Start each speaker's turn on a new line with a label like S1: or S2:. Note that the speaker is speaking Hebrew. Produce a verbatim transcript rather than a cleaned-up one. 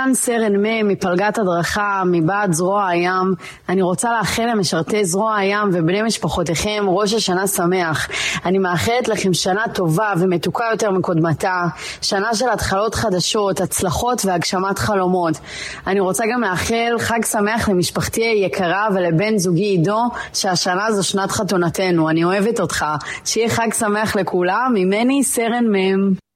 S1: כאן סרן מ' מפלגת הדרכה, מבעד זרוע הים. אני רוצה לאחל למשרתי זרוע הים ובני משפחותיכם ראש השנה שמח. אני מאחלת לכם שנה טובה ומתוקה יותר מקודמתה, שנה של התחלות חדשות, הצלחות והגשמת חלומות. אני רוצה גם לאחל חג שמח למשפחתי היקרה ולבן זוגי עידו, שהשנה זו שנת חתונתנו. אני אוהבת אותך. שיהיה חג שמח לכולם, ממני סרן מ'.